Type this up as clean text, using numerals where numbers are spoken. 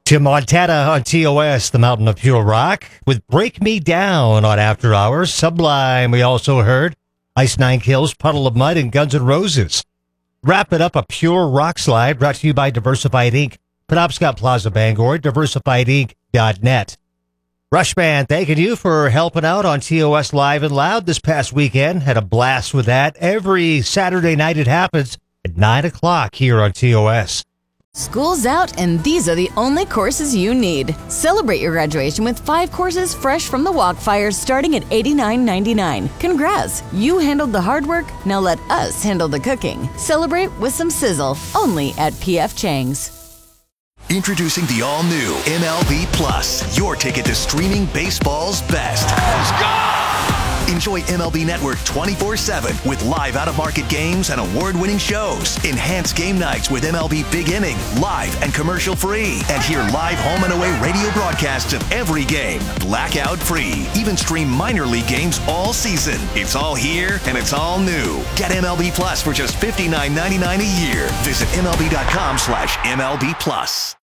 To Montana on TOS, the Mountain of Pure Rock, with Break Me Down on After Hours. Sublime, we also heard. Ice Nine Kills, Puddle of Mud, and Guns N' Roses. Wrap it up, a Pure Rock Slide, brought to you by Diversified Inc., Penobscot Plaza, Bangor, diversifiedinc.net. Rush Band, thanking you for helping out on TOS Live and Loud this past weekend. Had a blast with that. Every Saturday night it happens at 9 o'clock here on TOS. School's out, and these are the only courses you need. Celebrate your graduation with 5 courses fresh from the Walkfire starting at $89.99. Congrats! You handled the hard work, now let us handle the cooking. Celebrate with some sizzle, only at P.F. Chang's. Introducing the all-new MLB Plus, your ticket to streaming baseball's best. Enjoy MLB Network 24/7 with live out-of-market games and award-winning shows. Enhance game nights with MLB Big Inning, live and commercial-free. And hear live home and away radio broadcasts of every game, blackout-free. Even stream minor league games all season. It's all here and it's all new. Get MLB Plus for just $59.99 a year. Visit MLB.com/MLB Plus.